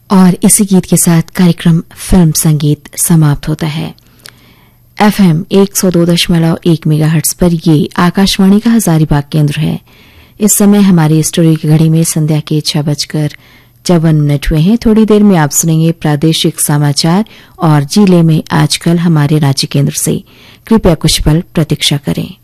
और इसी गीत के साथ कार्यक्रम फिल्म संगीत समाप्त होता है। FM 102.1 मेगाहर्ट्ज पर ये आकाशवाणी का हजारीबाग केंद्र है। इस समय हमारी स्टूडियो की घड़ी में संध्या के 6:54 हुए हैं। थोड़ी देर में आप सुनेंगे प्रादेशिक समाचार और जिले में आजकल हमारे राज्य केंद्र से। कृपया कुछ पल प्रतीक्षा करें।